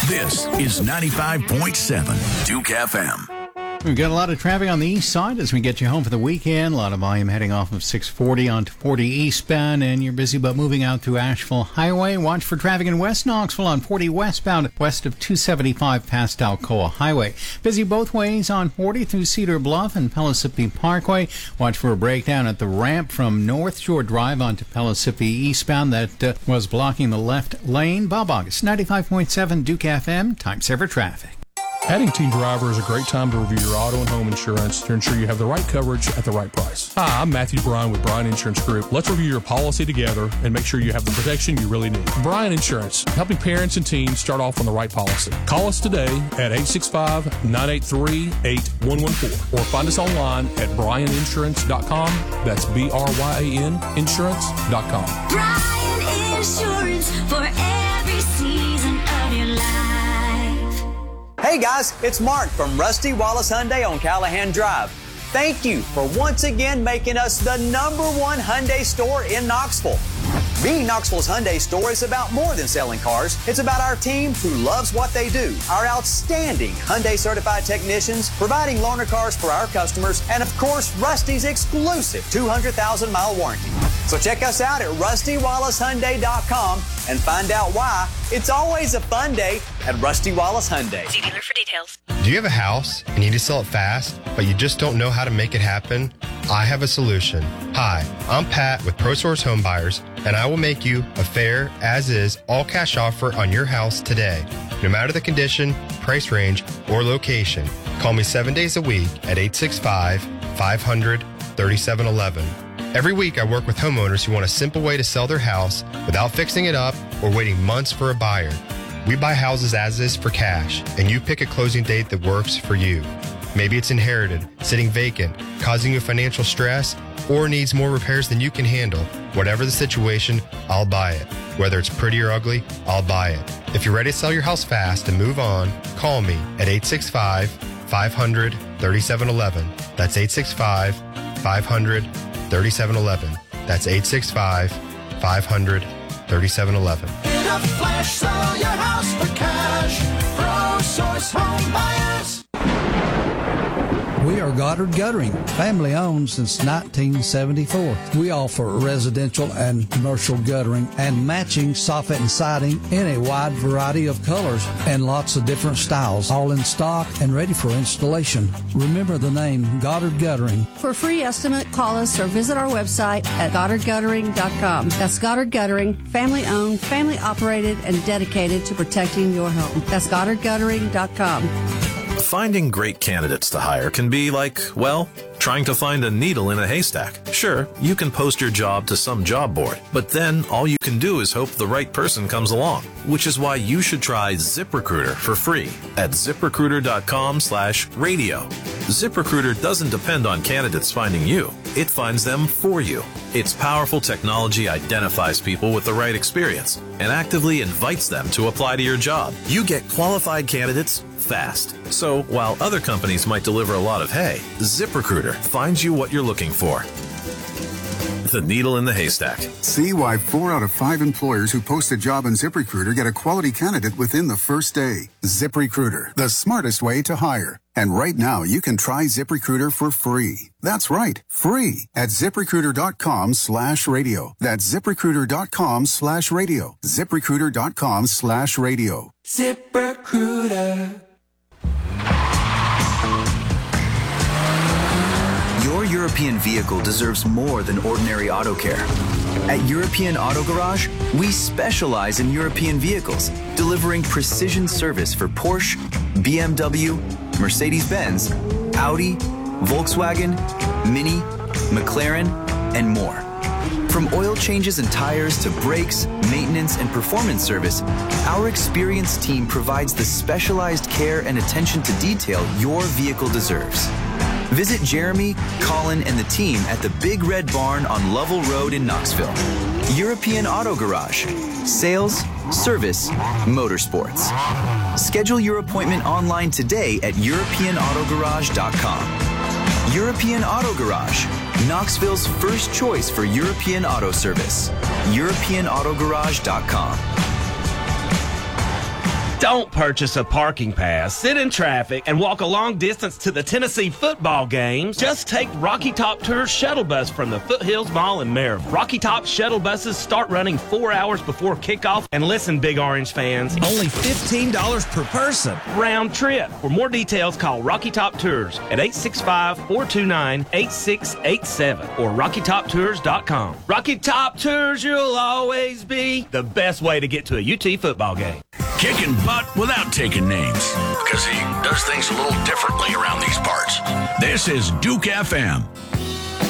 This is 95.7 Duke FM. We've got a lot of traffic on the east side as we get you home for the weekend. A lot of volume heading off of 640 onto 40 eastbound, and you're busy but moving out through Asheville Highway. Watch for traffic in West Knoxville on 40 westbound, west of 275 past Alcoa Highway. Busy both ways on 40 through Cedar Bluff and Pellissippi Parkway. Watch for a breakdown at the ramp from North Shore Drive onto Pellissippi eastbound that was blocking the left lane. Bob August, 95.7 Duke FM, time saver traffic. Adding Team Driver is a great time to review your auto and home insurance to ensure you have the right coverage at the right price. Hi, I'm Matthew Bryan with Bryan Insurance Group. Let's review your policy together and make sure you have the protection you really need. Bryan Insurance, helping parents and teens start off on the right policy. Call us today at 865-983-8114 or find us online at bryaninsurance.com. That's BRYAN insurance.com. Bryan Insurance for every season of your life. Hey guys, it's Mark from Rusty Wallace Hyundai on Callahan Drive. Thank you for once again making us the #1 Hyundai store in Knoxville. Being Knoxville's Hyundai store is about more than selling cars. It's about our team who loves what they do. Our outstanding Hyundai certified technicians providing loaner cars for our customers, and of course, Rusty's exclusive 200,000-mile warranty. So check us out at RustyWallaceHyundai.com and find out why it's always a fun day at Rusty Wallace Hyundai. See dealer for details. Do you have a house and you need to sell it fast, but you just don't know how to make it happen? I have a solution. Hi, I'm Pat with ProSource Home Buyers, and I will make you a fair, as-is, all-cash offer on your house today. No matter the condition, price range, or location, call me 7 days a week at 865-500-3711. Every week I work with homeowners who want a simple way to sell their house without fixing it up or waiting months for a buyer. We buy houses as is for cash, and you pick a closing date that works for you. Maybe it's inherited, sitting vacant, causing you financial stress, or needs more repairs than you can handle. Whatever the situation, I'll buy it. Whether it's pretty or ugly, I'll buy it. If you're ready to sell your house fast and move on, call me at 865-500-3711. That's 865-500-3711. That's 865-500-3711. In a flash, sell your house for cash. ProSource Home Buyers. We are Goddard Guttering, family owned since 1974. We offer residential and commercial guttering and matching soffit and siding in a wide variety of colors and lots of different styles, all in stock and ready for installation. Remember the name Goddard Guttering. For a free estimate, call us or visit our website at GoddardGuttering.com. That's Goddard Guttering, family owned, family operated, and dedicated to protecting your home. That's GoddardGuttering.com. Finding great candidates to hire can be like, well, trying to find a needle in a haystack. Sure, you can post your job to some job board, but then all you can do is hope the right person comes along, which is why you should try ZipRecruiter for free at ZipRecruiter.com/radio. ZipRecruiter doesn't depend on candidates finding you. It finds them for you. Its powerful technology identifies people with the right experience and actively invites them to apply to your job. You get qualified candidates fast. So while other companies might deliver a lot of hay, ZipRecruiter finds you what you're looking for. The needle in the haystack. See why 4 out of 5 employers who post a job on ZipRecruiter get a quality candidate within the first day. ZipRecruiter, the smartest way to hire. And right now, you can try ZipRecruiter for free. That's right, free at ZipRecruiter.com/radio. That's ZipRecruiter.com/radio. ZipRecruiter.com/radio. ZipRecruiter. Your European vehicle deserves more than ordinary auto care. At European Auto Garage, we specialize in European vehicles, delivering precision service for Porsche, BMW, Mercedes-Benz, Audi, Volkswagen, Mini, McLaren, and more. From oil changes and tires to brakes, maintenance, and performance service, our experienced team provides the specialized care and attention to detail your vehicle deserves. Visit Jeremy, Colin, and the team at the Big Red Barn on Lovell Road in Knoxville. European Auto Garage. Sales, service, motorsports. Schedule your appointment online today at EuropeanAutoGarage.com. European Auto Garage, Knoxville's first choice for European auto service. EuropeanAutoGarage.com. Don't purchase a parking pass, sit in traffic, and walk a long distance to the Tennessee football games. Just take Rocky Top Tours shuttle bus from the Foothills Mall in Maryville. Rocky Top shuttle buses start running 4 hours before kickoff. And listen, Big Orange fans, only $15 per person. Round trip. For more details, call Rocky Top Tours at 865-429-8687 or RockyTopTours.com. Rocky Top Tours, you'll always be the best way to get to a UT football game. Kicking butt without taking names, because he does things a little differently around these parts. This is Duke FM.